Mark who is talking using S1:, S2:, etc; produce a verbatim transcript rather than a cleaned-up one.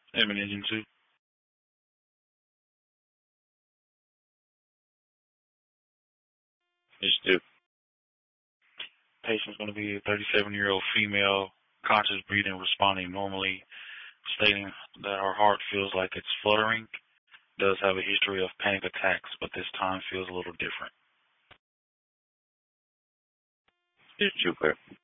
S1: Admin engine two. It's two. Patient's going to be a thirty-seven-year-old female, conscious breathing, responding normally, stating that her heart feels like it's fluttering, does have a history of panic attacks, but this time feels a little different.
S2: It's Jupiter.